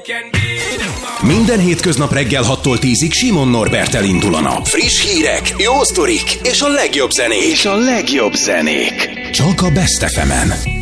Minden hétköznap reggel 6-tól 10-ig Simon Norberttel indul a nap. Friss hírek, jó sztorik és a legjobb zenék. Csak a Best FM-en.